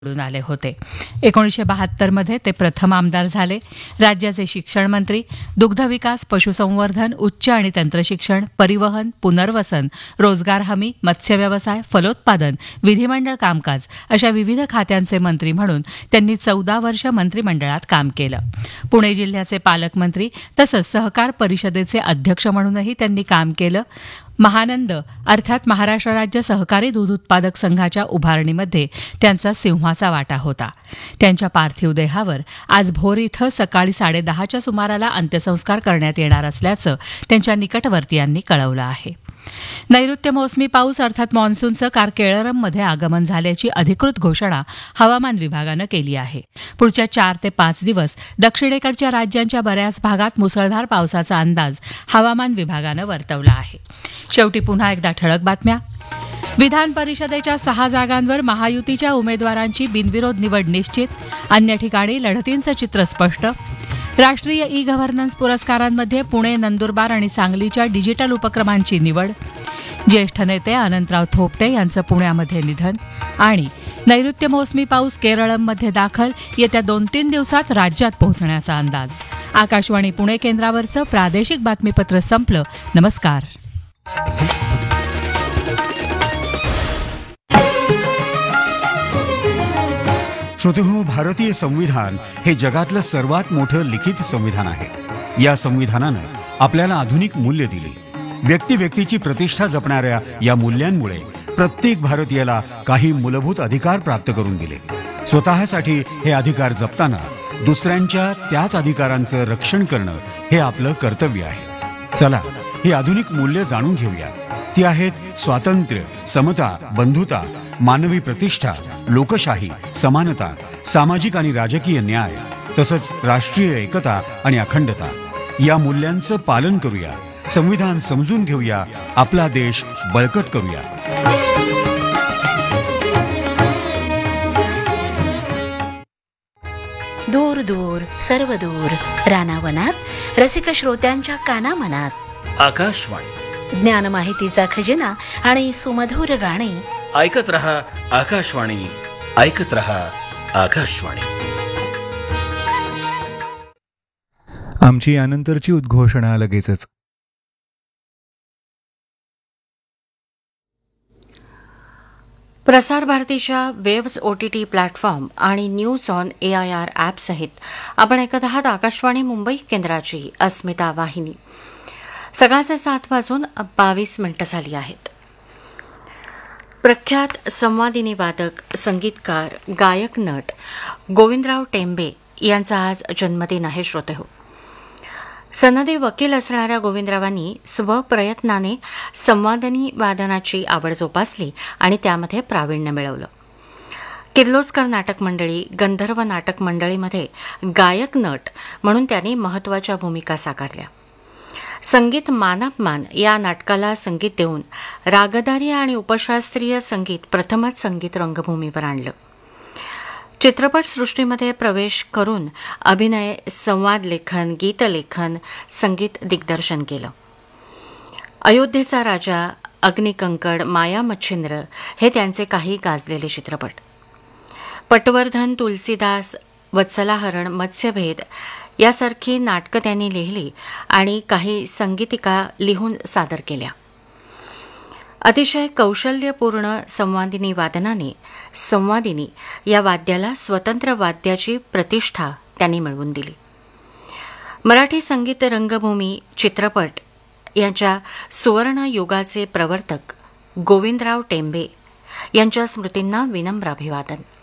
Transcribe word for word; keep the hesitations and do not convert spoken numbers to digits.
निवडून आले होते. एकोणीसशे बहात्तर मध्ये ते प्रथम आमदार झाले. राज्याचे शिक्षण मंत्री, दुग्धविकास, पशुसंवर्धन, उच्च आणि तंत्रशिक्षण, परिवहन, पुनर्वसन, रोजगार हमी, मत्स्यव्यवसाय, फलोत्पादन, विधिमंडळ कामकाज अशा विविध खात्यांचे मंत्री म्हणून त्यांनी चौदा वर्ष मंत्रिमंडळात काम केलं. पुणे जिल्ह्याचे पालकमंत्री तसंच सहकार परिषदेचे अध्यक्ष म्हणूनही त्यांनी काम केलं. महानंद अर्थात महाराष्ट्र राज्य सहकारी दूध उत्पादक संघाच्या उभारणीमध्ये त्यांचा सिंहाचा वाटा होता. त्यांच्या पार्थिव देहावर आज भोर इथं सकाळी साडेदहाच्या सुमाराला अंत्यसंस्कार करण्यात येणार असल्याचं त्यांच्या निकटवर्तीयांनी कळवलं आहे. नैऋत्य मोसमी पाऊस अर्थात मान्सूनचं काल केरळमध्ये आगमन झाल्याची अधिकृत घोषणा हवामान विभागानं केली आहे. पुढच्या चार ते पाच दिवस दक्षिणेकडच्या राज्यांच्या बऱ्याच भागात मुसळधार पावसाचा अंदाज हवामान विभागानं वर्तवला आहे. शेवटी पुन्हा एकदा ठळक बातम्या. विधान परिषदेच्या सहा जागांवर महायुतीच्या उमेदवारांची बिनविरोध निवड निश्चित. अन्य ठिकाणी लढतींचं चित्र स्पष्ट. राष्ट्रीय ई गव्हर्नन्स पुरस्कारांमध्ये पुणे, नंदुरबार आणि सांगलीच्या डिजिटल उपक्रमांची निवड. ज्येष्ठ नेते अनंतराव थोपटे यांचं पुण्यामध्ये निधन. आणि नैऋत्य मोसमी पाऊस केरळमध्ये दाखल, येत्या दोन तीन दिवसात राज्यात पोहोचण्याचा अंदाज. आकाशवाणी पुणे केंद्रावरचं प्रादेशिक बातमीपत्र संपलं. नमस्कार. श्रोतेहो, भारतीय संविधान हे जगातलं सर्वात मोठं लिखित संविधान आहे. या संविधानानं आपल्याला आधुनिक मूल्य दिली. व्यक्ती व्यक्तीची प्रतिष्ठा जपणाऱ्या या मूल्यांमुळे प्रत्येक भारतीयाला काही मूलभूत अधिकार प्राप्त करून दिले. स्वतःसाठी हे अधिकार जपताना दुसऱ्यांच्या त्याच अधिकारांचं रक्षण करणं हे आपलं कर्तव्य आहे. चला, ही आधुनिक मूल्य जाणून घेऊया. ती आहेत स्वातंत्र्य, समता, बंधुता, मानवी प्रतिष्ठा, लोकशाही, समानता, सामाजिक आणि राजकीय न्याय, तसंच राष्ट्रीय एकता आणि अखंडता. या मूल्यांचं पालन करूया, संविधान समजून घेऊया, आपला देश बळकट करूया. दूर दूर सर्व दूर रानावनात रसिक श्रोत्यांच्या कानामनात आकाशवाणी, ज्ञान माहितीचा खजिना आणि सुमधुर गाणी. ऐकत रहा आकाशवाणी, ऐकत रहा आकाशवाणी. आमची यानंतरची उद्घोषणा लगेचच. प्रसार भारतीच्या waves O T T platform आणि news on A I R app सहित आपण ऐकत आहात आकाशवाणी मुंबई केंद्राची अस्मिता वाहिनी. सकाळचे सात वाजून बावीस मिनिटं झाली आहेत. प्रख्यात संवादिनी वादक, संगीतकार, गायक, नट गोविंदराव टेंबे यांचा आज जन्मदिन आहे. श्रोतेहो, सनदी वकील असणाऱ्या गोविंदरावांनी स्वप्रयत्नाने संवादिनी वादनाची आवड जोपासली आणि त्यामध्ये प्रावीण्य मिळवलं. किर्लोस्कर नाटक मंडळी, गंधर्व नाटक मंडळीमध्ये गायक, नट म्हणून त्यांनी महत्त्वाच्या भूमिका साकारल्या. संगीत मानापमान या नाटकाला संगीत देऊन रागदारी आणि उपशास्त्रीय संगीत प्रथमच संगीत रंगभूमीवर आणलं. चित्रपटसृष्टीमध्ये प्रवेश करून अभिनय, संवाद लेखन, गीतलेखन, संगीत दिग्दर्शन केलं. अयोध्येचा राजा, अग्निकंकड, माया मच्छिंद्र हे त्यांचे काही गाजलेले चित्रपट. पटवर्धन, तुलसीदास, वत्सलाहरण, मत्स्यभेद यासारखी नाटकं त्यांनी लिहिली आणि काही संगीतिका लिहून सादर केल्या. अतिशय कौशल्यपूर्ण संवादिनी वादनाने संवादिनी या वाद्याला स्वतंत्र वाद्याची प्रतिष्ठा त्यांनी मिळवून दिली. मराठी संगीत रंगभूमी, चित्रपट यांच्या सुवर्ण युगाचे प्रवर्तक गोविंदराव टेंबे यांच्या स्मृतींना विनम्र अभिवादन.